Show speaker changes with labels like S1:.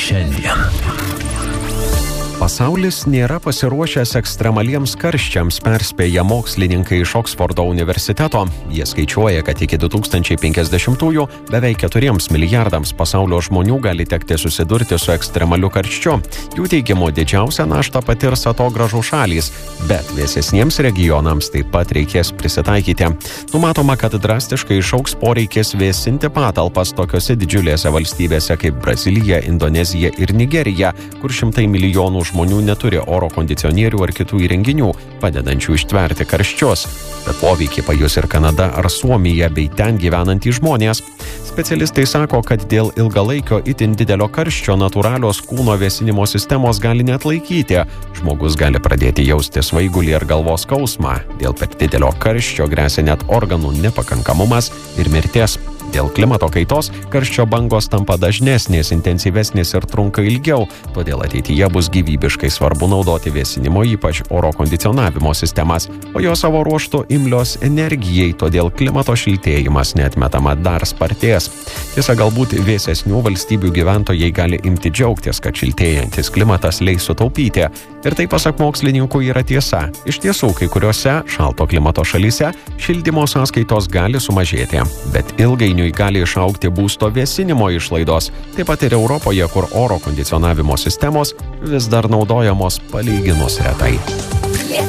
S1: šiandien.
S2: Pasaulis nėra pasiruošęs ekstremaliems karščiams, perspėja mokslininkai iš Oksfordo universiteto. Jie skaičiuoja, kad iki 2050-ųjų beveik 4 milijardams pasaulio žmonių gali tekti susidurti su ekstremaliu karščiu. Jų teigimu didžiausią naštą patirs atogražų šalys, bet vėsesniems regionams taip pat reikės prisitaikyti. Numatoma, kad drastiškai išaugs poreikis vėsinti patalpas tokiose didžiulėse valstybėse kaip Brazilija, Indonezija ir Nigerija, kur šimtai milijonų žmonių neturi oro kondicionierių ar kitų įrenginių, padedančių ištverti karščius. Bet poveikį pajus ir Kanada ar Suomija bei ten gyvenantys žmonės. Specialistai sako, kad dėl ilgalaikio itin didelio karščio natūralios kūno vėsinimo sistemos gali neatlaikyti. Žmogus gali pradėti jausti svaigulį ir galvos skausmą. Dėl per didelio karščio gresia net organų nepakankamumas ir mirtis. Dėl klimato kaitos karščio bangos tampa dažnesnės, intensyvesnės ir trunka ilgiau, todėl ateityje bus gyvybiškai svarbu naudoti vėsinimo, ypač oro kondicionavimo sistemas, o jo savo ruožtu imlios energijai, todėl klimato šiltėjimas neatmetama dar spartės. Tiesa, galbūt vėsesnių valstybių gyventojai gali imti džiaugtis, kad šiltėjantis klimatas leis sutaupyti. Ir tai, pasak mokslininkų, yra tiesa. Iš tiesų, kai kuriuose šalto klimato šalyse šildymo sąskaitos gali sumažėti, bet ilgainiui gali išaugti būsto vėsinimo išlaidos. Taip pat ir Europoje, kur oro kondicionavimo sistemos vis dar naudojamos palyginus retai.